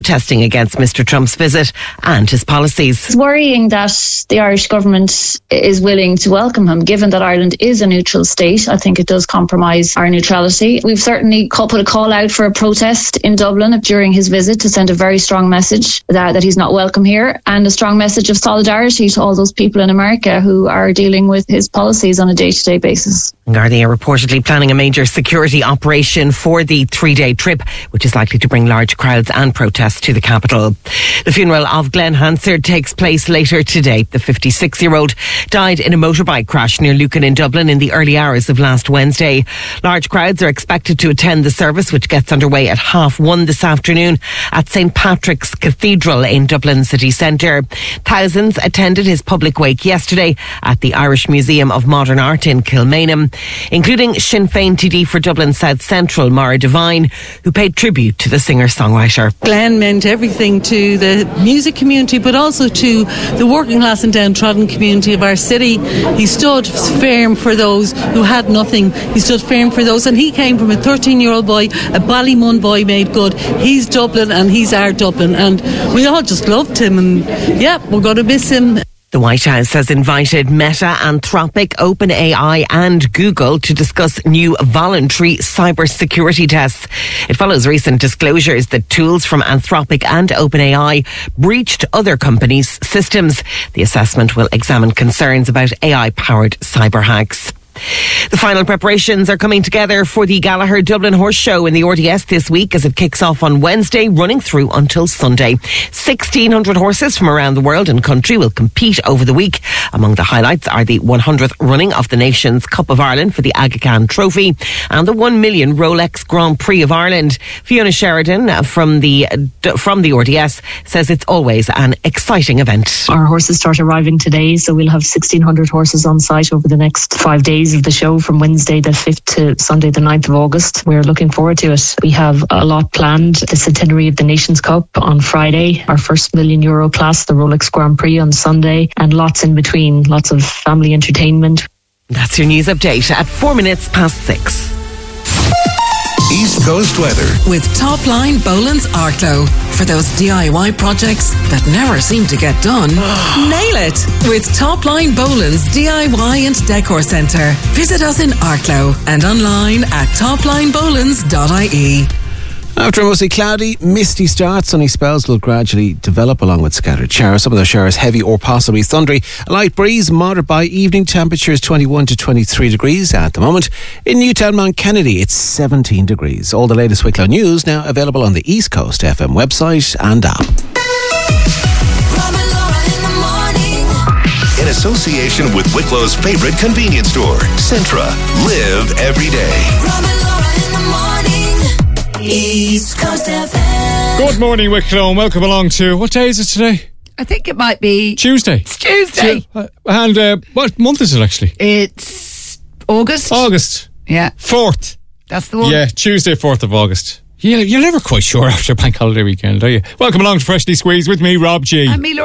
protesting against Mr. Trump's visit and his policies. It's worrying that the Irish government is willing to welcome him, given that Ireland is a neutral state. I think it does compromise our neutrality. We've certainly put a call out for a protest in Dublin during his visit to send a very strong message that he's not welcome here, and a strong message of solidarity to all those people in America who are dealing with his policies on a day-to-day basis. Gardaí are reportedly planning a major security operation for the 3-day trip, which is likely to bring large crowds and protests to the capital. The funeral of Glenn Hansard takes place later today. The 56-year-old died in a motorbike crash near Lucan in Dublin in the early hours of last Wednesday. Large crowds are expected to attend the service, which gets underway at 1:30 this afternoon at St. Patrick's Cathedral in Dublin city centre. Thousands attended his public wake yesterday at the Irish Museum of Modern Art in Kilmainham, including Sinn Féin TD for Dublin South Central, Mara Devine, who paid tribute to the singer-songwriter. Glenn meant everything to the music community, but also to the working class and downtrodden community of our city. He stood firm for those who had nothing. He stood firm for those, and he came from a 13-year-old boy, a Ballymun boy made good. He's Dublin and he's our Dublin, and we all just loved him, and yeah, we're going to miss him. The White House has invited Meta, Anthropic, OpenAI and Google to discuss new voluntary cybersecurity tests. It follows recent disclosures that tools from Anthropic and OpenAI breached other companies' systems. The assessment will examine concerns about AI-powered cyber hacks. The final preparations are coming together for the Gallagher Dublin Horse Show in the RDS this week as it kicks off on Wednesday, running through until Sunday. 1,600 horses from around the world and country will compete over the week. Among the highlights are the 100th running of the Nations Cup of Ireland for the Aga Khan Trophy and the 1 million Rolex Grand Prix of Ireland. Fiona Sheridan from the RDS says it's always an exciting event. Our horses start arriving today, so we'll have 1,600 horses on site over the next 5 days of the show, from Wednesday the 5th to Sunday the 9th of August. We're looking forward to it. We have a lot planned. The centenary of the Nations Cup on Friday, our first €1 million class, the Rolex Grand Prix on Sunday, and lots in between, lots of family entertainment. That's your news update at 6:04. East Coast weather with Topline Boland's Arklow. For those DIY projects that never seem to get done, nail it with Topline Boland's DIY and Decor Centre. Visit us in Arklow and online at toplinebolands.ie. After a mostly cloudy, misty start, sunny spells will gradually develop along with scattered showers. Some of those showers heavy or possibly thundery. A light breeze, moderate by evening. Temperatures 21 to 23 degrees at the moment. In Newtown, Mount Kennedy, it's 17 degrees. All the latest Wicklow news now available on the East Coast FM website and app. In association with Wicklow's favourite convenience store, Centra. Live every day. East Coast FM. Good morning, Wicklow, and welcome along to... What day is it today? I think it might be... Tuesday. It's Tuesday. And what month is it, actually? It's August. August. Yeah. 4th. That's the one. Yeah, Tuesday, 4th of August. You're never quite sure after bank holiday weekend, are you? Welcome along to Freshly Squeezed with me, Rob G. And me,